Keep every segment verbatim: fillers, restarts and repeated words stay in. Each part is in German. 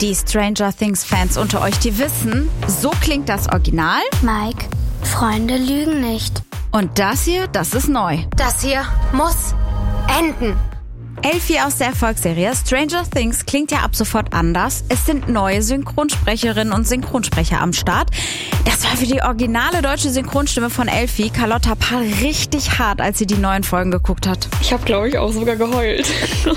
Die Stranger Things Fans unter euch, die wissen, so klingt das Original. Mike, Freunde lügen nicht. Und das hier, das ist neu. Das hier muss enden. Elfie aus der Erfolgsserie Stranger Things klingt ja ab sofort anders. Es sind neue Synchronsprecherinnen und Synchronsprecher am Start. Das war für die originale deutsche Synchronstimme von Elfie, Carlotta Pahl, richtig hart, als sie die neuen Folgen geguckt hat. Ich habe, glaube ich, auch sogar geheult.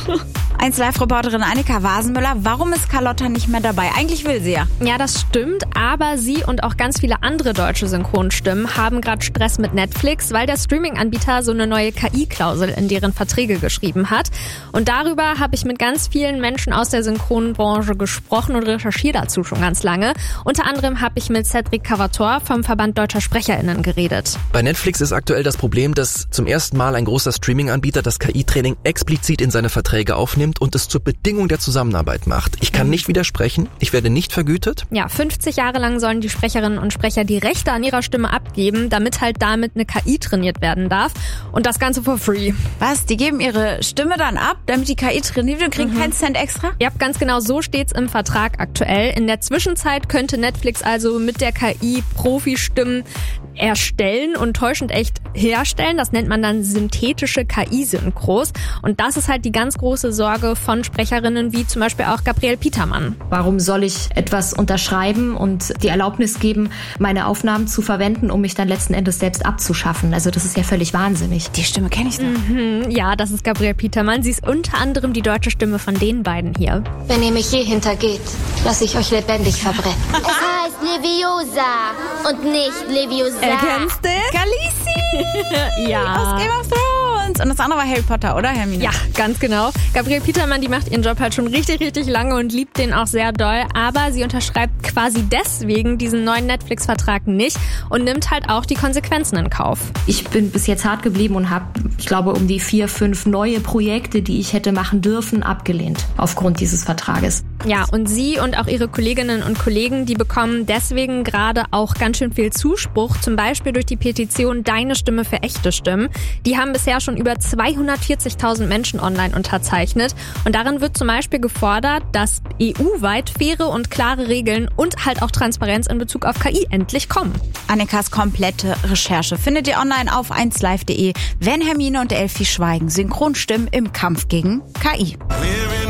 eins Live-Reporterin Annika Wasenmüller, warum ist Carlotta nicht mehr dabei? Eigentlich will sie ja. Ja, das stimmt, aber sie und auch ganz viele andere deutsche Synchronstimmen haben gerade Stress mit Netflix, weil der Streaming-Anbieter so eine neue K I-Klausel in deren Verträge geschrieben hat. Und darüber habe ich mit ganz vielen Menschen aus der Synchronbranche gesprochen und recherchiere dazu schon ganz lange. Unter anderem habe ich mit Cedric Cavator vom Verband Deutscher SprecherInnen geredet. Bei Netflix ist aktuell das Problem, dass zum ersten Mal ein großer Streaming-Anbieter das K I-Training explizit in seine Verträge aufnimmt und es zur Bedingung der Zusammenarbeit macht. Ich kann nicht widersprechen, ich werde nicht vergütet. Ja, fünfzig Jahre lang sollen die Sprecherinnen und Sprecher die Rechte an ihrer Stimme abgeben, damit halt damit eine K I trainiert werden darf. Und das Ganze for free. Was? Die geben ihre Stimme dann ab, damit die K I trainiert und kriegen mhm. keinen Cent extra? Ja, ganz genau, so steht's im Vertrag aktuell. In der Zwischenzeit könnte Netflix also mit der K I Profi-Stimmen erstellen und täuschend echt herstellen. Das nennt man dann synthetische K I-Synchros. Und das ist halt die ganz große Sorge von Sprecherinnen wie zum Beispiel auch Gabriele Petermann. Warum soll ich etwas unterschreiben und die Erlaubnis geben, meine Aufnahmen zu verwenden, um mich dann letzten Endes selbst abzuschaffen? Also das ist ja völlig wahnsinnig. Die Stimme kenne ich noch. Mhm, ja, das ist Gabriele Petermann. Sie ist unter anderem die deutsche Stimme von den beiden hier. Wenn ihr mich je hintergeht, lasse ich euch lebendig verbrennen. Es heißt Leviosa und nicht Leviosa. Erkennst du? Khaleesi! Ja. Aus Game of Thrones. Und das andere war Harry Potter, oder, Hermine? Ja, ganz genau. Gabriele Petermann, die macht ihren Job halt schon richtig, richtig lange und liebt den auch sehr doll. Aber sie unterschreibt quasi deswegen diesen neuen Netflix-Vertrag nicht und nimmt halt auch die Konsequenzen in Kauf. Ich bin bis jetzt hart geblieben und habe, ich glaube, um die vier, fünf neue Projekte, die ich hätte machen dürfen, abgelehnt aufgrund dieses Vertrages. Ja, und sie und auch ihre Kolleginnen und Kollegen, die bekommen deswegen gerade auch ganz schön viel Zuspruch, zum Beispiel durch die Petition Deine Stimme für echte Stimmen. Die haben bisher schon über zweihundertvierzigtausend Menschen online unterzeichnet und darin wird zum Beispiel gefordert, dass E U-weit faire und klare Regeln und halt auch Transparenz in Bezug auf K I endlich kommen. Annikas komplette Recherche findet ihr online auf eins live punkt de. Wenn Hermine und Elfie schweigen, Synchronstimmen im Kampf gegen K I.